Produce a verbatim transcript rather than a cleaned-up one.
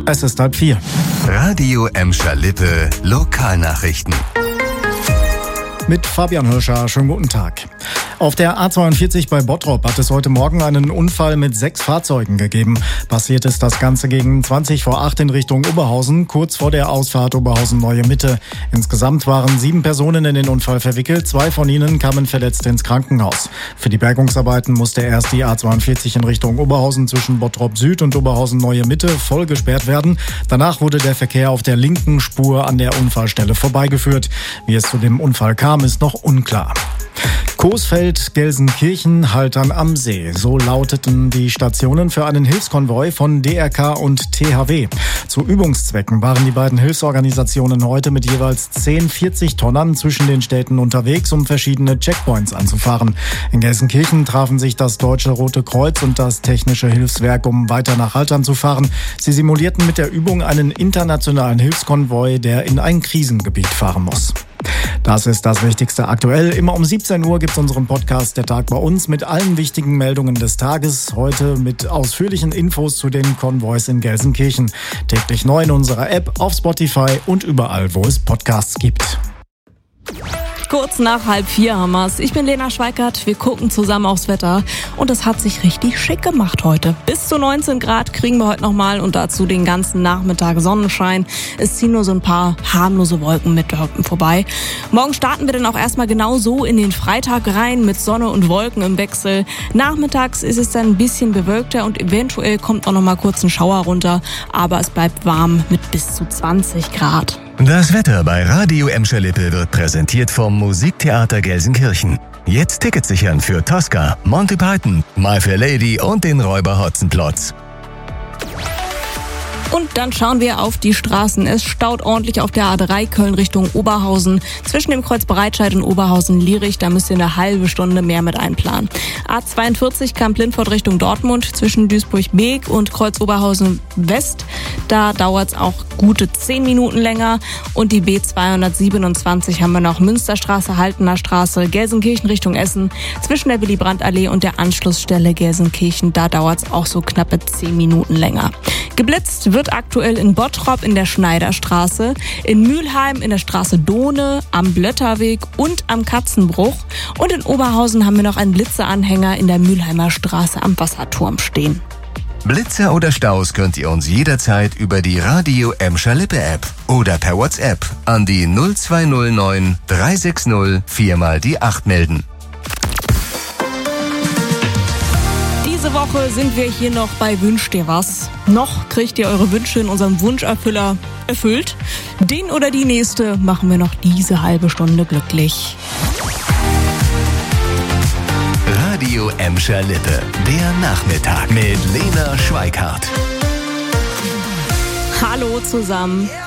Es ist halb vier. Radio Emscher-Lippe Lokalnachrichten. Mit Fabian Hirscher, schönen guten Tag. Auf der A zweiundvierzig bei Bottrop hat es heute Morgen einen Unfall mit sechs Fahrzeugen gegeben. Passiert ist das Ganze gegen zwanzig vor acht in Richtung Oberhausen, kurz vor der Ausfahrt Oberhausen-Neue Mitte. Insgesamt waren sieben Personen in den Unfall verwickelt, zwei von ihnen kamen verletzt ins Krankenhaus. Für die Bergungsarbeiten musste erst die A zweiundvierzig in Richtung Oberhausen zwischen Bottrop Süd und Oberhausen-Neue Mitte voll gesperrt werden. Danach wurde der Verkehr auf der linken Spur an der Unfallstelle vorbeigeführt. Wie es zu dem Unfall kam, ist noch unklar. Coesfeld, Gelsenkirchen, Haltern am See. So lauteten die Stationen für einen Hilfskonvoi von D R K und T H W. Zu Übungszwecken waren die beiden Hilfsorganisationen heute mit jeweils zehn vierzig-Tonnern zwischen den Städten unterwegs, um verschiedene Checkpoints anzufahren. In Gelsenkirchen trafen sich das Deutsche Rote Kreuz und das Technische Hilfswerk, um weiter nach Haltern zu fahren. Sie simulierten mit der Übung einen internationalen Hilfskonvoi, der in ein Krisengebiet fahren muss. Das ist das Wichtigste aktuell. Immer um siebzehn Uhr gibt's unseren Podcast Der Tag bei uns mit allen wichtigen Meldungen des Tages. Heute mit ausführlichen Infos zu den Konvois in Gelsenkirchen. Täglich neu in unserer App, auf Spotify und überall, wo es Podcasts gibt. Kurz nach halb vier haben wir's. Ich bin Lena Schweikart. Wir gucken zusammen aufs Wetter. Und es hat sich richtig schick gemacht heute. Bis zu neunzehn Grad kriegen wir heute nochmal und dazu den ganzen Nachmittag Sonnenschein. Es ziehen nur so ein paar harmlose Wolken mit vorbei. Morgen starten wir dann auch erstmal genau so in den Freitag rein mit Sonne und Wolken im Wechsel. Nachmittags ist es dann ein bisschen bewölkter und eventuell kommt auch nochmal kurz ein Schauer runter. Aber es bleibt warm mit bis zu zwanzig Grad. Das Wetter bei Radio Emscher-Lippe wird präsentiert vom Musiktheater Gelsenkirchen. Jetzt Tickets sichern für Tosca, Monty Python, My Fair Lady und den Räuber Hotzenplotz. Und dann schauen wir auf die Straßen. Es staut ordentlich auf der A drei Köln Richtung Oberhausen. Zwischen dem Kreuz Breitscheid und Oberhausen-Lierich, da müsst ihr eine halbe Stunde mehr mit einplanen. A zweiundvierzig Kamp-Lindfort Richtung Dortmund zwischen Duisburg-Beek und Kreuz Oberhausen West. Da dauert es auch gute zehn Minuten länger. Und die B zweihundertsiebenundzwanzig haben wir noch Münsterstraße, Haltener Straße, Gelsenkirchen Richtung Essen. Zwischen der Willy-Brandt-Allee und der Anschlussstelle Gelsenkirchen, da dauert es auch so knappe zehn Minuten länger. Geblitzt wird aktuell in Bottrop in der Schneiderstraße, in Mülheim in der Straße Dohne, am Blötterweg und am Katzenbruch. Und in Oberhausen haben wir noch einen Blitzeanhänger in der Mülheimer Straße am Wasserturm stehen. Blitze oder Staus könnt ihr uns jederzeit über die Radio Emscher-Lippe App oder per WhatsApp an die null zwei null neun drei sechs null vier mal die acht melden. Diese Woche sind wir hier noch bei Wünsch dir was. Noch kriegt ihr eure Wünsche in unserem Wunscherfüller erfüllt. Den oder die nächste machen wir noch diese halbe Stunde glücklich. Radio Emscher-Lippe, der Nachmittag mit Lena Schweikart. Hallo zusammen.